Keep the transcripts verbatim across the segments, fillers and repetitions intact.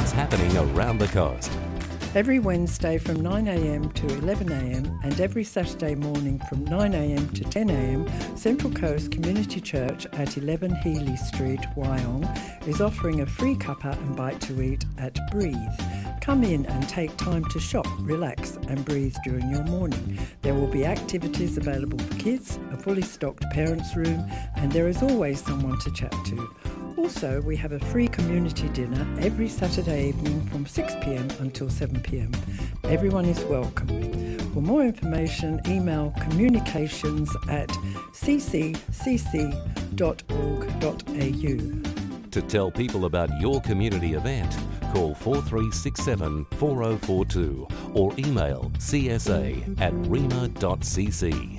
what's happening around the coast. Every Wednesday from nine a m to eleven a m and every Saturday morning from nine a m to ten a m, Central Coast Community Church at eleven Healy Street, Wyong, is offering a free cuppa and bite to eat at Breathe. Come in and take time to shop, relax and breathe during your morning. There will be activities available for kids, a fully stocked parents' room, and there is always someone to chat to. Also, we have a free community dinner every Saturday evening from six p m until seven p m. Everyone is welcome. For more information, email communications at c c c c dot org dot a u. To tell people about your community event, call four three six seven, four zero four two or email c s a at rima dot c c.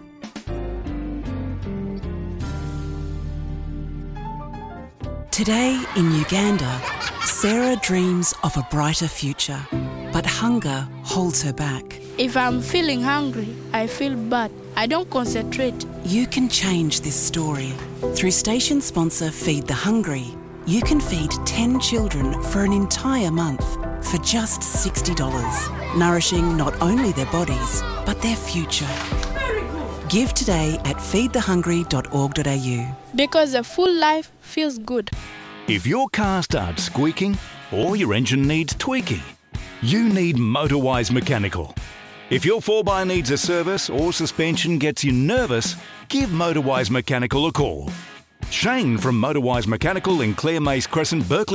Today in Uganda, Sarah dreams of a brighter future, but hunger holds her back. If I'm feeling hungry, I feel bad. I don't concentrate. You can change this story. Through station sponsor Feed the Hungry, you can feed ten children for an entire month for just sixty dollars, nourishing not only their bodies, but their future. Give today at feed the hungry dot org dot a u. Because a full life feels good. If your car starts squeaking or your engine needs tweaking, you need Motorwise Mechanical. If your four by needs a service or suspension gets you nervous, give Motorwise Mechanical a call. Shane from Motorwise Mechanical in Clare Mace Crescent, Berkeley